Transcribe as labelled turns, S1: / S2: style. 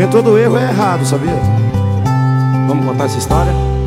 S1: todo erro é errado, sabia?
S2: Vamos contar essa história?